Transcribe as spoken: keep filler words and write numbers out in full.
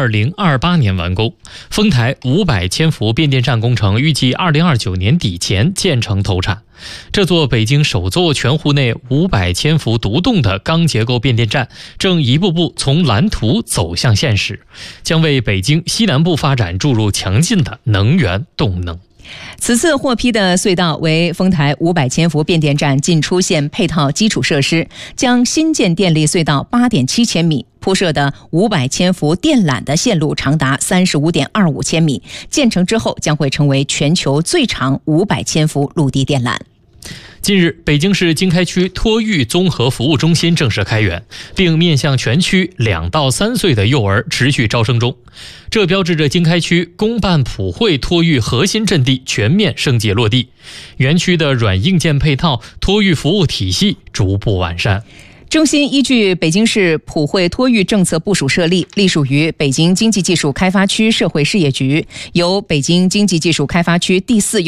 二零二八年完工。丰台五百千伏变电站工程预计二零二九年底前建成投产。这座北京首座全户内五百千伏独栋的钢结构变电站，正一步步从蓝图走向现实，将为北京西南部发展注入强劲的能源动能。 此次获批的隧道为丰台五百千伏变电站进出线配套基础设施，将新建电力隧道 八点七千米，铺设的五百千伏电缆的线路长达 三十五点二五千米，建成之后将会成为全球最长五百千伏陆地电缆。 近日，北京市经开区托育综合服务中心正式开园，并面向全区两到三岁的幼儿持续招生中。这标志着经开区公办普惠托育核心阵地全面升级落地，园区的软硬件配套、托育服务体系逐步完善。 中心依据北京市普惠托育政策部署设立，隶属于北京经济技术开发区社会事业局，由北京经济技术开发区第四